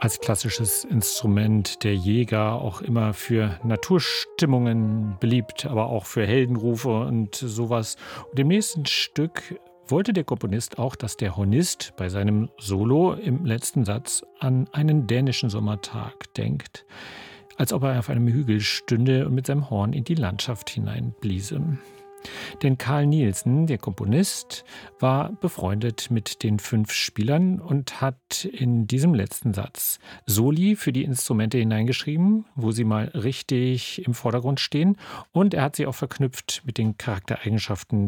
Als klassisches Instrument der Jäger auch immer für Naturstimmungen beliebt, aber auch für Heldenrufe und sowas. Und im nächsten Stück wollte der Komponist auch, dass der Hornist bei seinem Solo im letzten Satz an einen dänischen Sommertag denkt, als ob er auf einem Hügel stünde und mit seinem Horn in die Landschaft hineinbliese. Denn Carl Nielsen, der Komponist, war befreundet mit den 5 Spielern und hat in diesem letzten Satz Soli für die Instrumente hineingeschrieben, wo sie mal richtig im Vordergrund stehen. Und er hat sie auch verknüpft mit den Charaktereigenschaften